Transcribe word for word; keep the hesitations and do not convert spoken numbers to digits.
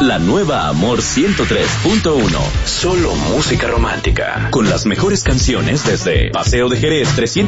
La nueva Amor ciento tres punto uno. Solo música romántica. Con las mejores canciones desde Paseo de Jerez trescientos